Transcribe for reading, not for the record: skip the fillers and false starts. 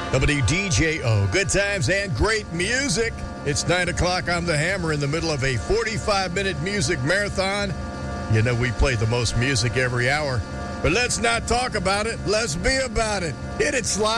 WDJO, good times and great music. It's 9 o'clock on the Hammer in the middle of a 45-minute music marathon. You know we play the most music every hour. But let's not talk about it. Let's be about it. Hit it, Sly.